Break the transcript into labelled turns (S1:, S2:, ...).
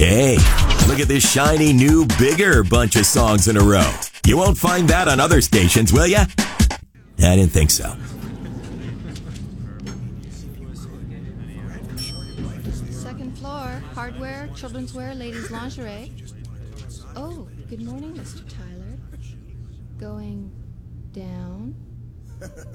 S1: Hey, look at this shiny new bigger bunch of songs in a row. You won't find that on other stations, will ya? I didn't think so.
S2: Second floor, hardware, children's wear, ladies' lingerie. Oh, good morning, Mr. Tyler. Going down.